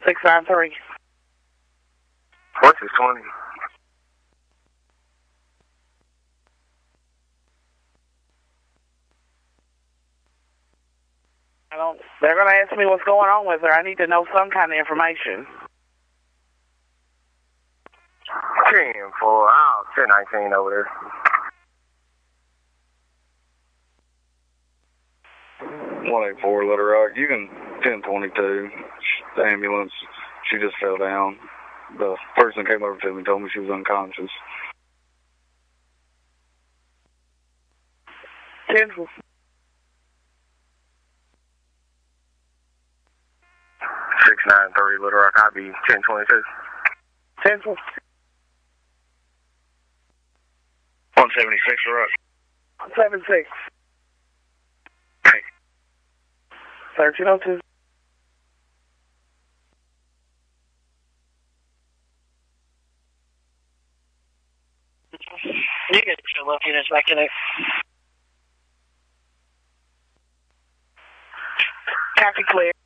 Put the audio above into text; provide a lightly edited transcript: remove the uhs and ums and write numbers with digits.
693. What's his 20? They're going to ask me what's going on with her. I need to know some kind of information. 10 for 1019 over there. 184 Little Rock. You can 1022. The ambulance. She just fell down. The person came over to me, told me she was unconscious. 10. 693 Little Rock. I'll be 1022. 10. 176 Little Rock. 76. 1302. You get your left units back in it. Copy clear.